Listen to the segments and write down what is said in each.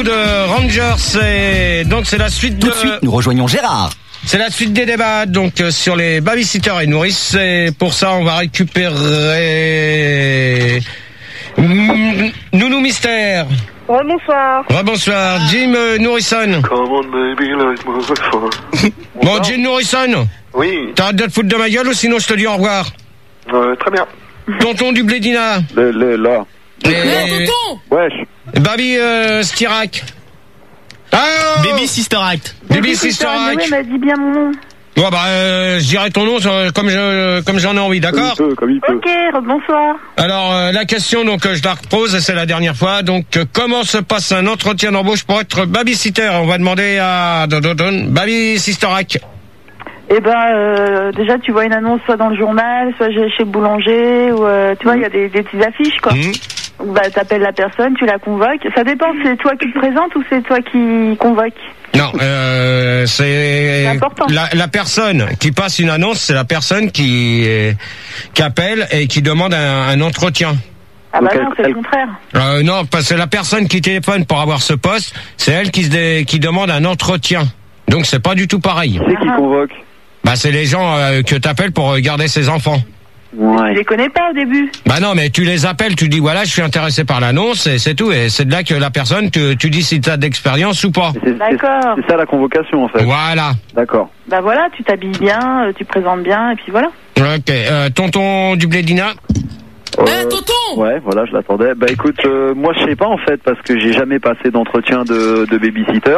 De Rangers, et donc c'est la suite Tout de suite, nous rejoignons Gérard. C'est la suite des débats donc sur les babysitters et nourrices, et pour ça on va récupérer Nounou Mystère. Bonsoir. Bonsoir. Jim Nourrisson. Come on baby like motherfucker. Bon, Jim Nourrisson. Oui. T'arrêtes de te foutre de ma gueule ou sinon je te dis au revoir. Très bien. Tonton du Blédina. Là. Tonton. Wesh. Baby Stirac. Baby Sister Act. Baby Sister Act. Oui, m'a dit bien mon nom. Ouais, je dirais ton nom comme j'en ai envie, d'accord? Comme il peut. Ok, bonsoir. Alors, la question, donc, je la repose, et c'est la dernière fois. Donc, comment se passe un entretien d'embauche pour être babysitter? On va demander à Baby Sister Act. Eh ben, déjà, tu vois une annonce soit dans le journal, soit chez le boulanger, ou tu vois, il y a des petites affiches, quoi. Bah, t'appelles la personne, tu la convoques. Ça dépend, c'est toi qui te présentes ou c'est toi qui convoques? Non, c'est important. La personne qui passe une annonce, c'est la personne qui appelle et qui demande un entretien. Ah bah non, c'est le contraire. Non, parce que la personne qui téléphone pour avoir ce poste, c'est elle qui demande un entretien. Donc c'est pas du tout pareil. C'est qui convoque? Bah c'est les gens que t'appelles pour garder ses enfants. Ouais. Je les connais pas au début. Bah non, mais tu les appelles, tu dis voilà, je suis intéressé par l'annonce, et c'est tout. Et c'est de là que la personne, tu dis si t'as d'expérience ou pas. D'accord. C'est ça la convocation en fait. Voilà. D'accord. Bah voilà, tu t'habilles bien, tu présentes bien, et puis voilà. Ok. Tonton du Blédina. Tonton. Ouais, voilà, je l'attendais. Bah écoute, moi je sais pas en fait parce que j'ai jamais passé d'entretien de babysitter.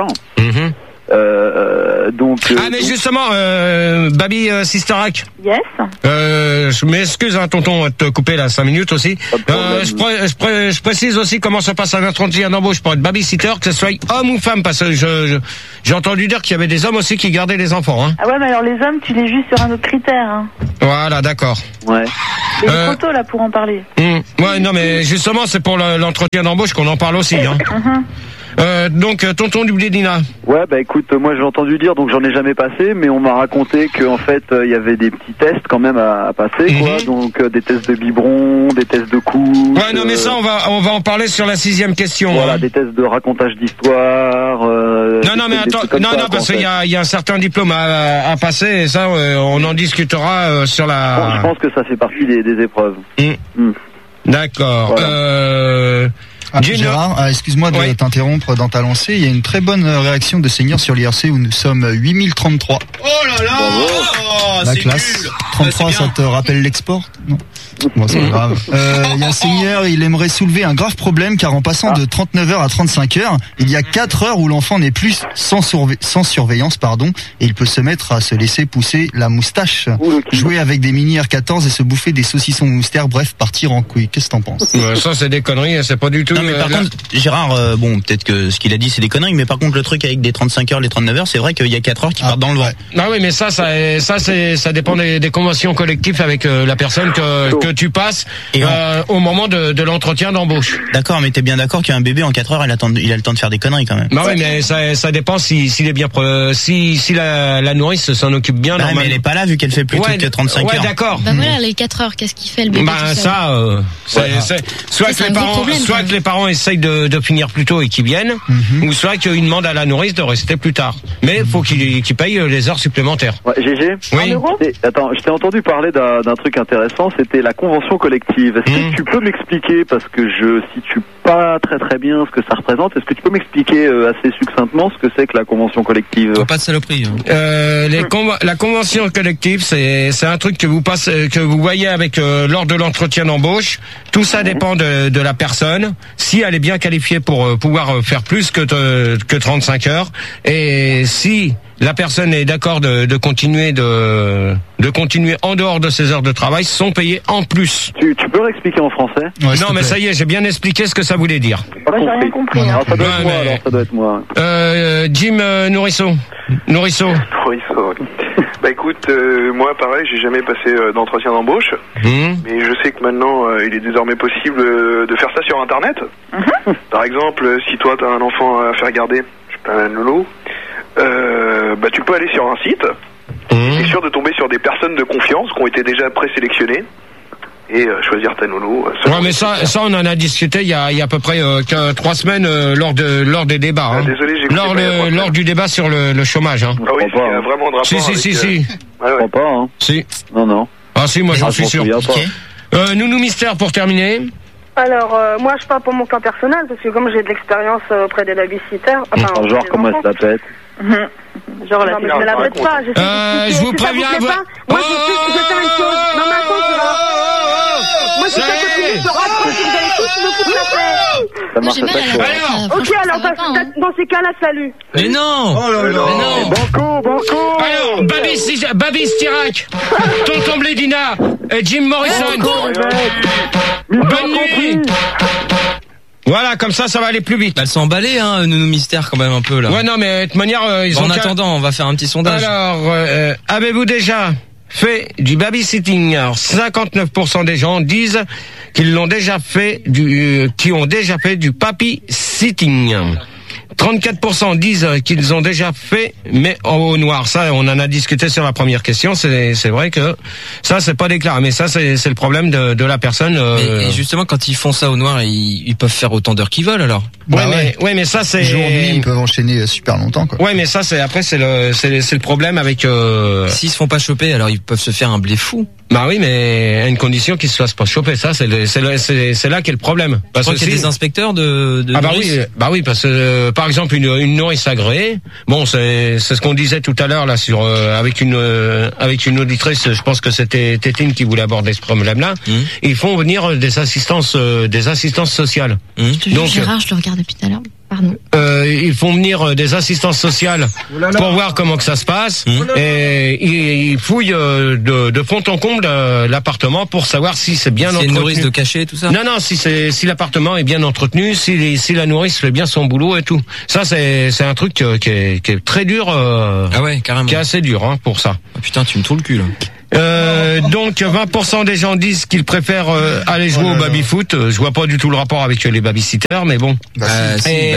Donc. Mais justement, Baby Sister Act. Yes. Je m'excuse, hein, tonton, de te couper là 5 minutes aussi. Je précise aussi comment se passe un entretien d'embauche pour être babysitter, que ce soit homme ou femme, parce que j'ai entendu dire qu'il y avait des hommes aussi qui gardaient les enfants. Hein. Ah ouais, mais alors les hommes, tu les juges sur un autre critère. Hein. Voilà, d'accord. Ouais. C'est trop tôt là pour en parler. Ouais, non, mais justement, c'est pour l'entretien d'embauche qu'on en parle aussi. Hein. Donc, tonton du Blédina. Ouais, bah écoute, moi j'ai entendu dire, donc j'en ai jamais passé, mais on m'a raconté qu'en fait il y avait des petits tests quand même à passer, quoi. Donc des tests de biberon, des tests de couches. Ouais, non, mais ça on va en parler sur la 6e question. Voilà, hein. des tests de racontage d'histoire. Non, mais attends, non, parce qu'il y a un certain diplôme à passer, et ça on en discutera sur la. Bon, je pense que ça fait partie des épreuves. D'accord. Voilà. Gérard, excuse-moi de t'interrompre dans ta lancée. Il y a une très bonne réaction de seigneurs sur l'IRC où nous sommes 8033. Oh là là, la c'est classe. nul. 33, ça te rappelle l'export? Non. Bon, c'est pas grave. Il y a un seigneur, il aimerait soulever un grave problème car en passant de 39 heures à 35 heures, il y a 4 heures où l'enfant n'est plus sans surveillance, et il peut se mettre à se laisser pousser la moustache, jouer avec des mini R14 et se bouffer des saucissons moustaires, bref, partir en couille. Qu'est-ce que t'en penses? Ça, c'est des conneries, c'est pas du tout. Non, mais par contre, Gérard, bon, peut-être que ce qu'il a dit, c'est des conneries, mais par contre, le truc avec des 35 heures, les 39 heures, c'est vrai qu'il y a 4 heures qui partent dans le vent. Ah oui, mais ça dépend des conventions collectives avec la personne que tu passes au moment de l'entretien d'embauche. D'accord, mais t'es bien d'accord qu'un bébé en 4 heures, il a le temps de faire des conneries quand même. Bah oui, mais ça dépend s'il est bien si la nourrice s'en occupe bien. Bah, mais elle est pas là vu qu'elle fait plus que 35 heures. Ouais, d'accord. Bah voilà, les 4 heures, qu'est-ce qu'il fait le bébé? Bah ça, soit que les parents essayent de finir plus tôt et qu'ils viennent, ou soit qu'ils demandent à la nourrice de rester plus tard. Mais il faut qu'ils payent les heures supplémentaires. Ouais, GG. Oui. Attends, je t'ai entendu parler d'un truc intéressant, c'était la convention collective. Est-ce que tu peux m'expliquer, parce que je situe pas très bien ce que ça représente, est-ce que tu peux m'expliquer assez succinctement ce que c'est que la convention collective? Pas de saloperie. La convention collective, c'est un truc que vous voyez avec lors de l'entretien d'embauche. Tout ça dépend de la personne, si elle est bien qualifiée pour pouvoir faire plus que 35 heures, et si la personne est d'accord de continuer en dehors de ses heures de travail, sont payés en plus. Tu peux l'expliquer en français? Non, mais ça y est, j'ai bien expliqué ce que ça voulait dire. Moi, j'ai rien compris. Alors, ça doit être moi. Jim Nourrisson. Bah écoute, moi pareil, j'ai jamais passé d'entretien d'embauche, mais je sais que maintenant il est désormais possible de faire ça sur internet. Par exemple, si toi t'as un enfant à faire garder, je sais pas, un lolo, bah tu peux aller sur un site, t'es sûr de tomber sur des personnes de confiance qui ont été déjà présélectionnées, et choisir ta nounou. Ouais, mais ça on en a discuté il y a à peu près 3 semaines lors des débats. Hein. Désolé, j'ai lors du débat sur le chômage. Hein. Ah oui, il y a vraiment de rapport. Si. Ouais. Je crois pas, hein. Si. Non. Ah si, moi j'en suis sûr. Nounou mystère pour terminer. Alors, moi je parle pour mon cas personnel, parce que comme j'ai de l'expérience auprès des babysitters... Enfin, genre, comment elle se la pète? Genre, non, mais je me la pète pas. Je vous préviens... Moi, je vais faire une chose. Non, mais attends, moi, si ça continue de se rapprocher, vous allez tous me foutre la paix. Ça marche pas. Ok, alors, dans ces cas-là, salut. Mais non! Oh là là! Mais non! Banco! Alors, Babi Stirac, Tonton Blédina, et Jim Morrison. Bonne nuit! Voilà, comme ça va aller plus vite. Elles sont emballées, hein, Nounou Mystère, quand même, un peu, là. Ouais, non, mais de toute manière, ils ont... En attendant, on va faire un petit sondage. Alors, avez-vous déjà fait du babysitting? Alors, 59% des gens disent qu'ils l'ont déjà fait qui ont déjà fait du papy-sitting. 34% disent qu'ils ont déjà fait, mais au noir. Ça, on en a discuté sur la première question. C'est vrai que ça, c'est pas déclaré. Mais ça, c'est le problème de la personne. Et justement, quand ils font ça au noir, ils peuvent faire autant d'heures qu'ils veulent, alors. Ouais, mais ça, c'est... Jour, nuit, ils peuvent enchaîner super longtemps, quoi. Ouais, mais ça, c'est le problème avec... S'ils se font pas choper, alors ils peuvent se faire un blé fou. Bah oui, mais à une condition qu'ils se fassent pas choper. Ça, c'est là qu'est le problème. Parce qu'il y a des inspecteurs de nourrices. Bah oui, parce que par exemple une nourrice agréée. Bon, c'est ce qu'on disait tout à l'heure là sur avec une auditrice. Je pense que c'était Tétine qui voulait aborder ce problème-là. Ils font venir des assistances sociales. Donc Gérard, je le regarde depuis tout à l'heure. Pardon. Ils font venir des assistances sociales pour voir comment que ça se passe et ils fouillent de fond en comble l'appartement pour savoir si c'est bien entretenu. C'est une nourrice de cachet, tout ça. Non, si l'appartement est bien entretenu, si la nourrice fait bien son boulot et tout. Ça c'est un truc qui est très dur. Ah ouais, carrément. Qui est assez dur pour ça. Ah putain, tu me trouves le cul là. Donc 20% des gens disent qu'ils préfèrent aller jouer au baby-foot. Je vois pas du tout le rapport avec les babysitters, mais bon. Et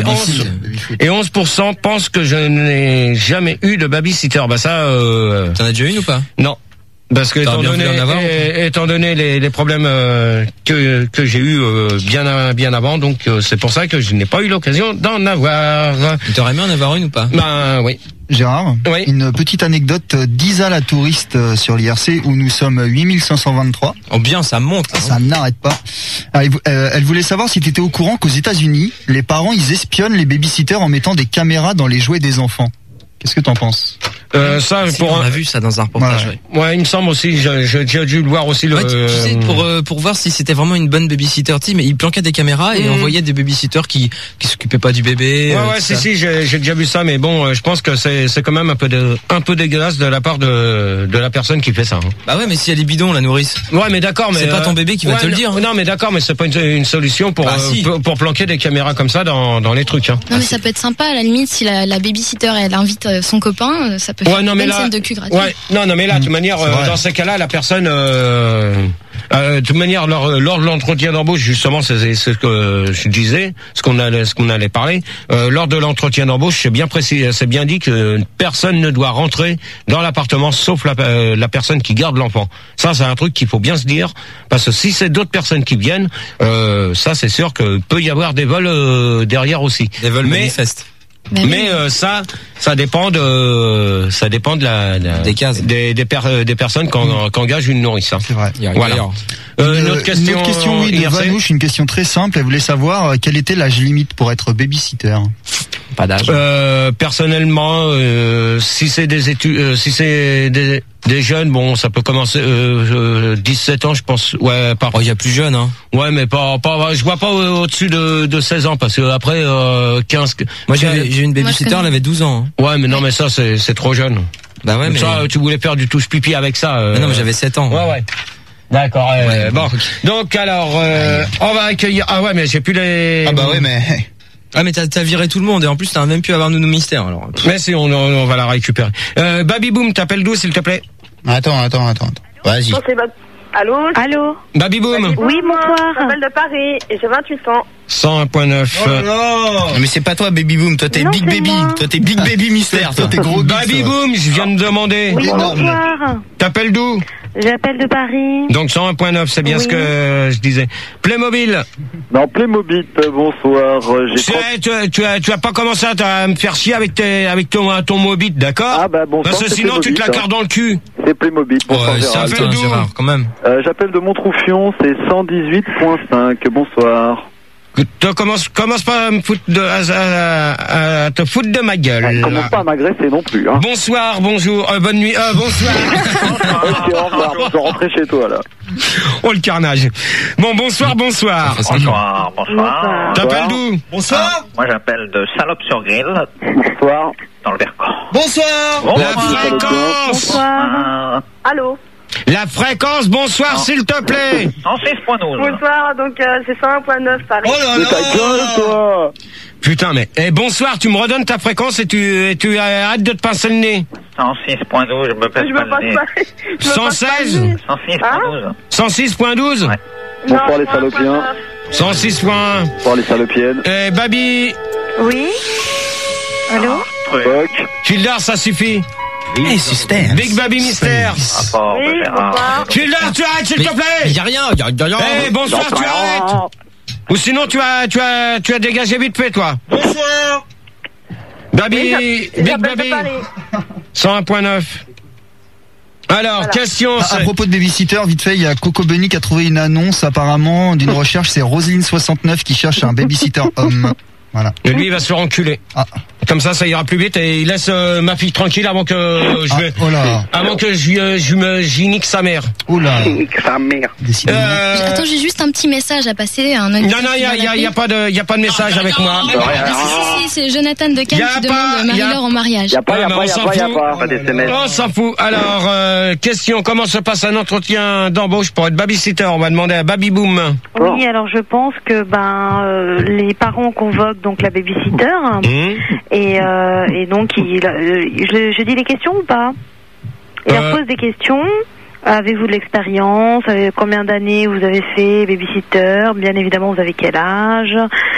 11% pensent que je n'ai jamais eu de babysitter. Bah ça... T'en as déjà une ou pas? Non. Parce que étant donné les problèmes que j'ai eu bien avant, donc c'est pour ça que je n'ai pas eu l'occasion d'en avoir. T'aurais aimé en avoir une ou pas? Ben oui. Gérard, oui. Une petite anecdote d'Isa la touriste sur l'IRC où nous sommes 8523. Oh bien, ça monte. Hein. Ça n'arrête pas. Alors, elle voulait savoir si tu étais au courant qu'aux États-Unis, les parents ils espionnent les babysitters en mettant des caméras dans les jouets des enfants. Qu'est-ce que t'en penses? Ça, on a vu ça dans un reportage. Ouais, il me semble aussi. J'ai dû le voir aussi. Tu sais, pour voir si c'était vraiment une bonne babysitter, mais ils planquaient des caméras et envoyaient des babysitters qui s'occupaient pas du bébé. Ouais, si, j'ai déjà vu ça, mais bon, je pense que c'est quand même un peu dégueulasse de la part de la personne qui fait ça. Hein. Bah ouais, mais si elle est bidon, la nourrice. Ouais, mais d'accord, mais c'est pas ton bébé qui va te le dire. Non, mais d'accord, mais c'est pas une solution pour planquer des caméras comme ça dans les trucs. Hein. Non, mais ça peut être sympa à la limite si la babysitter elle invite son copain, ça peut faire une bonne scène de cul gratuit. Ouais, non, mais là, de toute manière, dans ces cas-là, la personne, de toute manière, lors de l'entretien d'embauche, justement, c'est ce que je disais, ce qu'on allait parler. Lors de l'entretien d'embauche, c'est bien précis, c'est bien dit que personne ne doit rentrer dans l'appartement sauf la personne qui garde l'enfant. Ça, c'est un truc qu'il faut bien se dire, parce que si c'est d'autres personnes qui viennent, ça, c'est sûr que peut y avoir des vols derrière aussi. Des vols manifestes. Mais ça dépend de des cases des personnes qui engagent une nourrice. Hein. C'est vrai. Voilà. Une autre question, oui, de Vanouche, une question très simple. Elle voulait savoir quel était l'âge limite pour être babysitter. Pas d'âge. Personnellement, si c'est des études, si c'est des jeunes, bon, ça peut commencer 17 ans, je pense. Ouais, il y a plus jeune, hein. Ouais, mais pas je vois pas au-dessus de 16 ans parce que après 15. Moi j'ai une babysitter, elle avait 12 ans. Hein. Ouais, mais non, mais ça c'est trop jeune. Bah ouais, mais ça tu voulais faire du touche pipi avec ça. Mais non, mais j'avais 7 ans. Ouais. D'accord. Bon. Donc alors on va accueillir. Ah ouais, mais j'ai plus les. Ah bah ouais, mais. Ah mais t'as viré tout le monde et en plus t'as même pu avoir Nounou Mystère alors. Mais si on va la récupérer. Baby Boom, t'appelles d'où s'il te plaît? Attends. Vas-y. Allô. Baby Boom. Oui, bonsoir. Je m'appelle de Paris et j'ai 28 ans. 101.9. Oh non, mais c'est pas toi Baby Boom, toi t'es Big Baby. Toi t'es Big Baby Mystère, toi t'es gros. Baby Boom, je viens de demander. Oui, bonsoir. T'appelles d'où? J'appelle de Paris. Donc 101.9, c'est bien ce que je disais. Playmobil. Non, Playmobil, bonsoir. Tu as pas commencé à me faire chier avec ton Mobit, d'accord? Ah bah bon. Parce que sinon tu te la carres dans le cul. C'est Playmobil. Ouais, ça fait d'où quand même. J'appelle de Montroufion, c'est 118.5. Bonsoir. Commence pas à me foutre à te foutre de ma gueule. Commence pas à m'agresser non plus. Hein. Bonsoir, bonjour, bonne nuit, bonsoir. Ok, au revoir, je vais rentrer chez toi là. Oh le carnage. Bon, bonsoir. Bonsoir. T'appelles d'où? Bonsoir. Moi j'appelle de Salopes-sur-Grille. Bonsoir. Dans le Vercors. Bonsoir. La fréquence. Bonsoir. Allô? La fréquence, bonsoir s'il te plaît. 106.12. Bonsoir, donc c'est 101.9 Paris. Oh là là. Ta gueule, toi. Putain, mais bonsoir, tu me redonnes ta fréquence et tu arrêtes de te pincer le nez. 106.12, je me passe pas le nez. 116 106.12. 106.12. Ouais. Bonsoir les salopiens. 106.1. Bonsoir les salopiennes. Babi. Oui. Allô? Fildar, ça suffit. Hey, suspense. Big Baby Mystère. Oui, bonsoir. Fildar, tu arrêtes s'il te plaît. Y a rien. Bonsoir, tu arrêtes. Ou sinon tu as dégagé vite fait toi. Bonsoir. Babi, Big Baby. 101.9. Alors, question. À propos de babysitter, vite fait, il y a Coco Bunny qui a trouvé une annonce apparemment d'une recherche, c'est Roselyne69 qui cherche un babysitter homme. Voilà. Et lui, il va se faire enculer. Comme ça ira plus vite et il laisse ma fille tranquille avant que j'y nique sa mère. Oula. Nique sa mère. Attends, j'ai juste un petit message à passer. Non, il y a pas de message avec moi. Si, c'est Jonathan de Cannes qui demande Marie-Laure en mariage. On s'en fout. Alors, question, comment se passe un entretien d'embauche pour être babysitter? On va demander à Baby Boom. Oui, alors je pense que les parents convoquent donc la babysitter. Et donc, je dis les questions ou pas? Il leur pose des questions. Avez-vous de l'expérience? Combien d'années vous avez fait babysitter? Bien évidemment, vous avez quel âge?